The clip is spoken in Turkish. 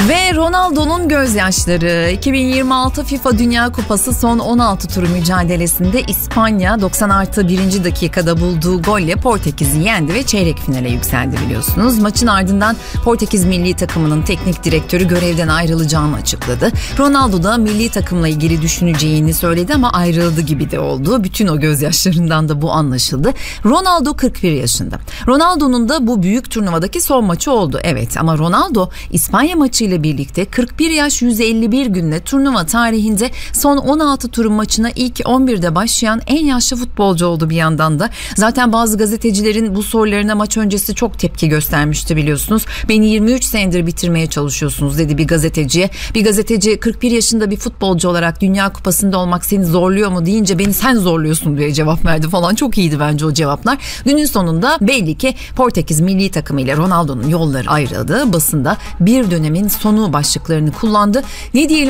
Ve Ronaldo'nun gözyaşları. 2026 FIFA Dünya Kupası son 16 turu mücadelesinde İspanya 90+1. dakikada bulduğu golle Portekiz'i yendi ve çeyrek finale yükseldi biliyorsunuz. Maçın ardından Portekiz milli takımının teknik direktörü görevden ayrılacağını açıkladı. Ronaldo da milli takımla ilgili düşüneceğini söyledi ama ayrıldı gibi de oldu. Bütün o gözyaşlarından da bu anlaşıldı. Ronaldo 41 yaşında. Ronaldo'nun da bu büyük turnuvadaki son maçı oldu. Evet, ama Ronaldo İspanya maçıyla birlikte 41 yaş 151 günle turnuva tarihinde son 16 turun maçına ilk 11'de başlayan en yaşlı futbolcu oldu bir yandan da. Zaten bazı gazetecilerin bu sorularına maç öncesi çok tepki göstermişti biliyorsunuz. Beni 23 senedir bitirmeye çalışıyorsunuz dedi bir gazeteciye. Bir gazeteci 41 yaşında bir futbolcu olarak Dünya Kupası'nda olmak seni zorluyor mu deyince beni sen zorluyorsun diye cevap verdi falan. Çok iyiydi bence o cevaplar. Günün sonunda belli ki Portekiz milli takımı ile Ronaldo'nun yolları ayrıldı. Basında bir dönemin sonu başlıklarını kullandı. Ne diyelim?